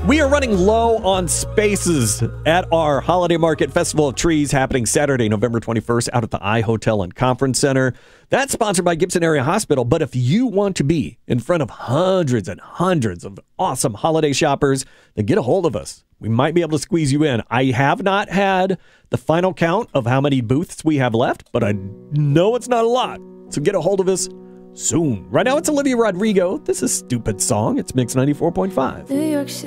We are running low on spaces at our Holiday Market Festival of Trees happening Saturday, November 21st out at the iHotel and Conference Center. That's sponsored by Gibson Area Hospital. But if you want to be in front of hundreds and hundreds of awesome holiday shoppers, then get a hold of us. We might be able to squeeze you in. I have not had the final count of how many booths we have left, but I know it's not a lot. So get a hold of us soon. Right now, it's Olivia Rodrigo. This is Stupid Song. It's Mix 94.5. New York City.